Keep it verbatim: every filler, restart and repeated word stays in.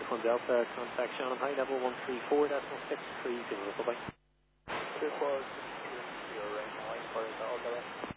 One Delta, contact Shannon High, level one three four decimal six three zero, bye-bye. two four, zero, right now, for the order.